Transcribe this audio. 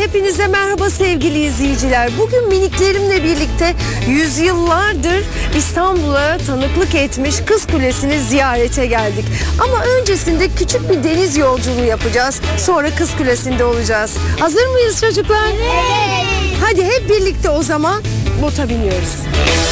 Hepinize merhaba sevgili izleyiciler. Bugün miniklerimle birlikte yüzyıllardır İstanbul'a tanıklık etmiş Kız Kulesi'ni ziyarete geldik. Ama öncesinde küçük bir deniz yolculuğu yapacağız. Sonra Kız Kulesi'nde olacağız. Hazır mıyız çocuklar? Evet. Hadi hep birlikte o zaman bota biniyoruz.